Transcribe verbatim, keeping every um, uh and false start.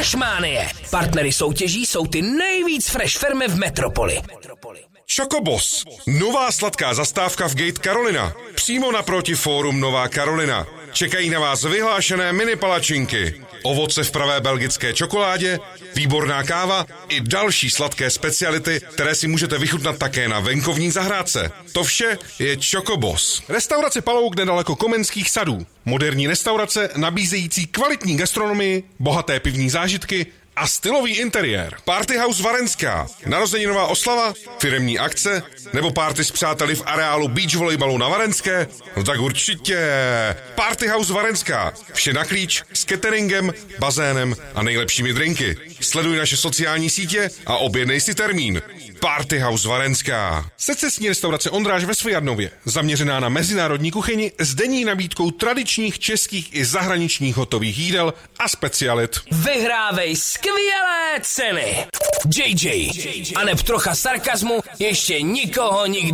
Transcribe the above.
Freshmánie. Partnery soutěží jsou ty nejvíc fresh firmy v metropoli. Chocobos. Nová sladká zastávka v Gate Carolina. Přímo naproti fórum Nová Karolina. Čekají na vás vyhlášené mini palačinky, ovoce v pravé belgické čokoládě, výborná káva i další sladké speciality, které si můžete vychutnat také na venkovní zahrádce. To vše je Chocobos. Restaurace Palouk nedaleko Komenských sadů. Moderní restaurace nabízející kvalitní gastronomii, bohaté pivní zážitky a stylový interiér. Party House Varenská. Narozeninová oslava, firemní akce nebo party s přáteli v areálu beach volejbalu na Varenské? No tak určitě. Party House Varenská. Vše na klíč s cateringem, bazénem a nejlepšími drinky. Sleduj naše sociální sítě a objednej si termín. Party House Varenská. Secesní restaurace Ondráž ve Svojadnově. Zaměřená na mezinárodní kuchyni s denní nabídkou tradičních českých i zahraničních hotových jídel a specialit. Vyhrávej skvělé ceny. J J. A neb trocha sarkazmu ještě nikoho nikdy